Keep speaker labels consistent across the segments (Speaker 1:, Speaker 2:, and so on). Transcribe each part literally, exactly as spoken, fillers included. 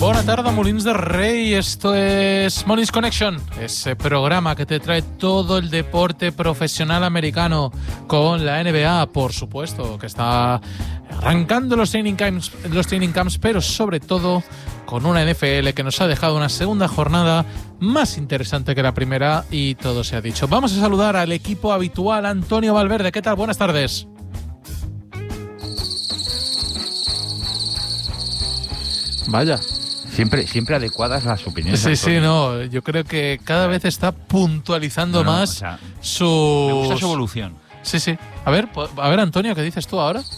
Speaker 1: Buena tarde, Molins de Rey. Esto es Molins Connection, ese programa que te trae todo el deporte profesional americano con la N B A, por supuesto, que está arrancando los training camps, los training camps, pero sobre todo con una N F L que nos ha dejado una segunda jornada más interesante que la primera y todo se ha dicho. Vamos a saludar al equipo habitual, Antonio Valverde. ¿Qué tal? Buenas tardes. Vaya.
Speaker 2: Siempre, siempre adecuadas las opiniones.
Speaker 1: Sí,
Speaker 2: Antonio.
Speaker 1: sí, no. Yo creo que cada vez está puntualizando
Speaker 2: no, no,
Speaker 1: más
Speaker 2: o sea,
Speaker 1: su...
Speaker 2: Me gusta su evolución.
Speaker 1: Sí, sí. A ver, a ver, Antonio, ¿qué dices tú ahora?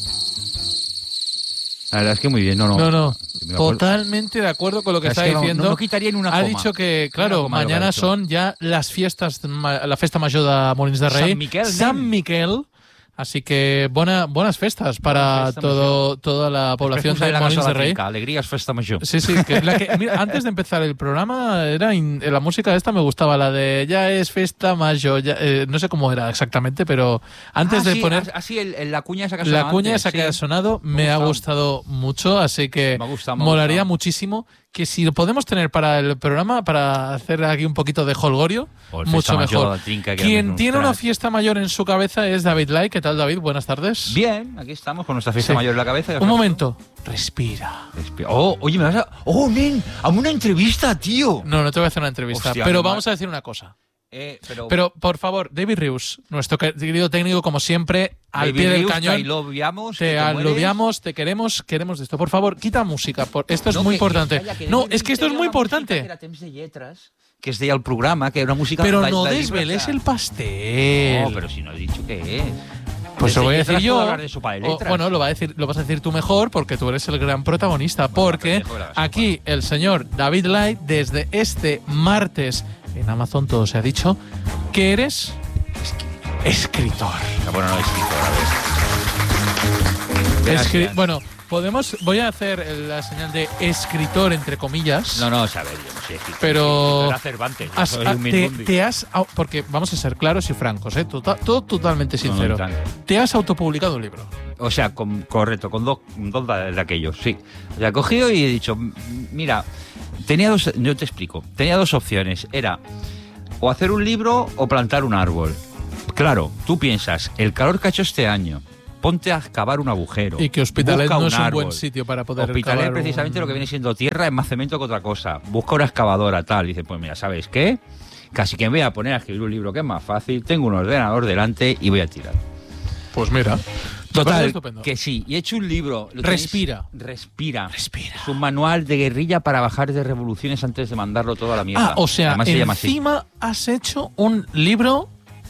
Speaker 2: La verdad es que muy bien, no, no.
Speaker 1: No, no.
Speaker 2: De
Speaker 1: Totalmente de acuerdo con lo que
Speaker 2: es
Speaker 1: está
Speaker 2: que no,
Speaker 1: diciendo.
Speaker 2: No, no quitaría ni una
Speaker 1: ha
Speaker 2: coma.
Speaker 1: dicho que, claro,
Speaker 2: Una coma
Speaker 1: mañana son ya las fiestas, la festa mayor de Molins de Rey.
Speaker 2: San Miquel.
Speaker 1: San Miquel. Así que buena, buenas festas para
Speaker 2: festa
Speaker 1: todo, toda la población de, de Molins de Rey.
Speaker 2: Finca, alegrías, festa mayor.
Speaker 1: Sí, sí. Que la que, mira, antes de empezar el programa, era in, la música esta me gustaba, la de ya es festa mayor. Ya, eh, no sé cómo era exactamente, pero antes
Speaker 2: ah,
Speaker 1: de
Speaker 2: sí,
Speaker 1: poner.
Speaker 2: Así, el, el, la cuña esa que ha sonado.
Speaker 1: La cuña
Speaker 2: antes,
Speaker 1: esa
Speaker 2: sí.
Speaker 1: que ha sonado me, me ha gustado mucho, así que
Speaker 2: me gusta, me
Speaker 1: molaría
Speaker 2: gusta.
Speaker 1: muchísimo que si lo podemos tener para el programa, para hacer aquí un poquito de holgorio, mucho mejor.
Speaker 2: Mayor, trinca,
Speaker 1: Quien tiene una fiesta mayor en su cabeza es David Lai. ¿Qué tal, David? Buenas tardes.
Speaker 2: Bien, aquí estamos con nuestra fiesta sí. mayor en la cabeza.
Speaker 1: Un momento. Respira.
Speaker 2: Respira. Oh, oye, me vas a... Oh, men, hazme una entrevista, tío.
Speaker 1: No, no te voy a hacer una entrevista,
Speaker 2: Hostia,
Speaker 1: pero
Speaker 2: no,
Speaker 1: vamos a decir una cosa.
Speaker 2: Eh, pero...
Speaker 1: pero, por favor, David Rius, nuestro querido técnico, como siempre, al
Speaker 2: David
Speaker 1: pie del
Speaker 2: Rius,
Speaker 1: cañón.
Speaker 2: Te lobiamos,
Speaker 1: te aluviamos, te queremos, queremos de esto. Por favor, quita música. Por, esto es
Speaker 2: no,
Speaker 1: muy
Speaker 2: que,
Speaker 1: importante.
Speaker 2: que, que,
Speaker 1: no,
Speaker 2: que
Speaker 1: es que esto es muy importante.
Speaker 2: Que era temps de lletres, que es de el programa, que era música...
Speaker 1: Pero
Speaker 2: la,
Speaker 1: no
Speaker 2: la
Speaker 1: desveles el pastel.
Speaker 2: No, pero si no he dicho qué es.
Speaker 1: Pues lo voy a decir yo.
Speaker 2: De de
Speaker 1: o, bueno, lo, va a decir, lo vas a decir tú mejor porque tú eres el gran protagonista. Bueno, porque aquí el señor David Lai, desde este martes en Amazon todo se ha dicho, que eres escritor.
Speaker 2: No, bueno, no escritor, a ver.
Speaker 1: Escri bueno, podemos. Voy a hacer la señal de escritor entre comillas.
Speaker 2: No, no, o sea, a ver, yo no sé escritor.
Speaker 1: Pero
Speaker 2: era Cervantes,
Speaker 1: has,
Speaker 2: soy
Speaker 1: a,
Speaker 2: un
Speaker 1: te, te has, porque vamos a ser claros y francos, ¿eh? Todo, todo totalmente sincero.
Speaker 2: No, no,
Speaker 1: te has autopublicado un libro.
Speaker 2: O sea, con, correcto, con dos, dos de aquellos, sí. O sea, he cogido y he dicho, mira, tenía dos, yo te explico, tenía dos opciones. Era o hacer un libro o plantar un árbol. Claro, tú piensas, el calor que ha hecho este año, ponte a excavar un agujero.
Speaker 1: Y que Hospitalet no
Speaker 2: un
Speaker 1: es un
Speaker 2: árbol.
Speaker 1: buen sitio para poder
Speaker 2: Hospitalet
Speaker 1: excavar
Speaker 2: precisamente
Speaker 1: un...
Speaker 2: lo que viene siendo tierra es más cemento que otra cosa. Busca una excavadora, tal. Y dice, pues mira, ¿sabes qué? Casi que me voy a poner a escribir un libro que es más fácil, tengo un ordenador delante y voy a tirar.
Speaker 1: Pues mira...
Speaker 2: Total, que sí. Y he hecho un libro.
Speaker 1: Respira.
Speaker 2: Respira.
Speaker 1: Respira.
Speaker 2: Es un manual de guerrilla para bajar de revoluciones antes de mandarlo todo a la mierda.
Speaker 1: Ah, o sea,
Speaker 2: Además,
Speaker 1: encima has hecho un libro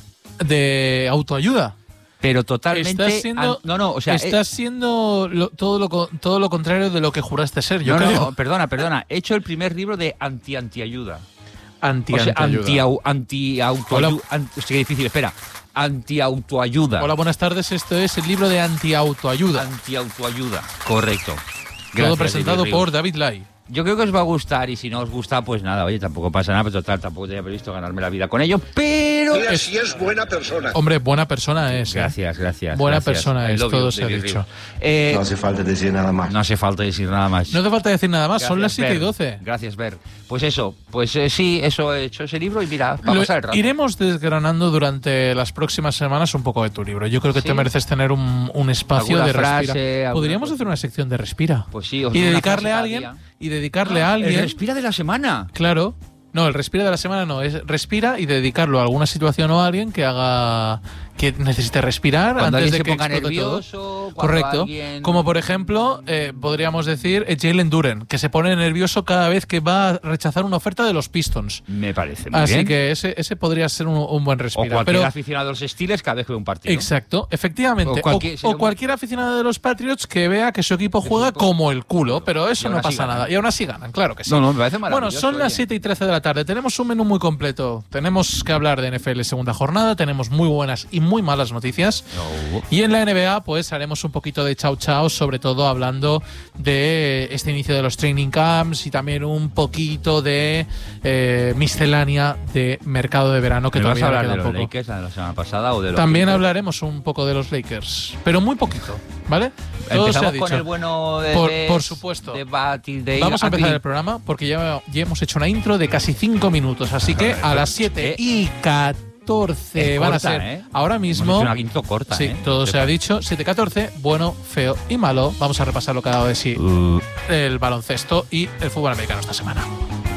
Speaker 1: de autoayuda.
Speaker 2: Pero totalmente...
Speaker 1: Estás siendo,
Speaker 2: no, no, o sea...
Speaker 1: Estás
Speaker 2: eh,
Speaker 1: siendo lo, todo, lo, todo lo contrario de lo que juraste ser, yo
Speaker 2: no,
Speaker 1: creo.
Speaker 2: No, perdona, perdona. He hecho el primer libro de anti-antiayuda.
Speaker 1: Anti-antiayuda.
Speaker 2: O sea, anti-autoayuda. Anti es que difícil, espera. Anti-autoayuda.
Speaker 1: Hola, buenas tardes. Esto es el libro de anti-autoayuda.
Speaker 2: Anti-autoayuda, correcto.
Speaker 1: Todo Gracias, presentado David por David Lai.
Speaker 2: Yo creo que os va a gustar y si no os gusta, pues nada, oye, tampoco pasa nada, pero total, tampoco tenía previsto ganarme la vida con ello, pero...
Speaker 3: Mira, si es buena persona.
Speaker 1: Hombre, buena persona es.
Speaker 2: Gracias, gracias.
Speaker 1: Buena
Speaker 2: gracias.
Speaker 1: persona es, todo se ha dicho.
Speaker 2: Eh,
Speaker 3: no hace falta decir nada más.
Speaker 2: No hace falta decir nada más.
Speaker 1: No hace falta decir nada más,
Speaker 2: gracias,
Speaker 1: son las siete
Speaker 2: Ber.
Speaker 1: y doce.
Speaker 2: Gracias, Ver. Pues eso, pues eh, sí, eso he hecho ese libro y mira, vamos a pasar el rato.
Speaker 1: Iremos desgranando durante las próximas semanas un poco de tu libro. Yo creo que ¿Sí? te mereces tener un, un espacio de
Speaker 2: frase,
Speaker 1: respira. Podríamos
Speaker 2: cosa?
Speaker 1: hacer una sección de respira.
Speaker 2: Pues sí, os
Speaker 1: y dedicarle a alguien y dedicarle
Speaker 2: ah,
Speaker 1: a alguien.
Speaker 2: El respira de la semana.
Speaker 1: Claro. No, el respira de la semana no, es respira y dedicarlo a alguna situación o a alguien que haga que necesite respirar
Speaker 2: cuando
Speaker 1: antes de
Speaker 2: se
Speaker 1: que
Speaker 2: ponga
Speaker 1: explote
Speaker 2: nervioso,
Speaker 1: todo. Correcto.
Speaker 2: Alguien...
Speaker 1: Como por ejemplo, eh, podríamos decir eh, Jalen Duren, que se pone nervioso cada vez que va a rechazar una oferta de los Pistons.
Speaker 2: Me parece muy
Speaker 1: Así
Speaker 2: bien.
Speaker 1: que ese, ese podría ser un, un buen respira.
Speaker 2: O cualquier
Speaker 1: Pero,
Speaker 2: aficionado de los Steelers cada vez que ve un partido.
Speaker 1: Exacto, efectivamente. O cualquier, o, o cualquier aficionado de los Patriots que vea que su equipo juega equipo? como el culo, pero eso no pasa nada. Y aún así ganan, claro que sí.
Speaker 2: No, no, me parece maravilloso.
Speaker 1: Bueno, son las siete y trece de la tarde. Tenemos un menú muy completo. Tenemos que hablar de N F L segunda jornada. Tenemos muy buenas y muy malas noticias.
Speaker 2: No.
Speaker 1: Y en la N B A, pues haremos un poquito de chau chau, sobre todo hablando de este inicio de los training camps y también un poquito de eh, miscelánea de mercado de verano que
Speaker 2: ¿Me vas
Speaker 1: todavía
Speaker 2: a hablar
Speaker 1: queda
Speaker 2: de
Speaker 1: un
Speaker 2: los
Speaker 1: poco.
Speaker 2: Lakers de la semana pasada o de los
Speaker 1: También
Speaker 2: Clippers?
Speaker 1: hablaremos un poco de los Lakers, pero muy poquito, ¿vale? Todo se ha
Speaker 2: Empezamos con
Speaker 1: dicho.
Speaker 2: el bueno de,
Speaker 1: Por-
Speaker 2: de-
Speaker 1: por supuesto.
Speaker 2: de Batil, de
Speaker 1: Vamos a empezar
Speaker 2: Akli.
Speaker 1: el programa porque ya, ya hemos hecho una intro de casi cinco minutos, así que a las siete
Speaker 2: Eh,
Speaker 1: y catorce
Speaker 2: es
Speaker 1: van
Speaker 2: corta,
Speaker 1: a ser
Speaker 2: ¿eh?
Speaker 1: ahora
Speaker 2: Hemos
Speaker 1: mismo.
Speaker 2: hecho una quinto corta,
Speaker 1: Sí,
Speaker 2: ¿eh?
Speaker 1: todo se ha dicho. siete catorce, bueno, feo y malo. Vamos a repasar lo que ha dado de sí
Speaker 2: Uh.
Speaker 1: el baloncesto y el fútbol americano esta semana.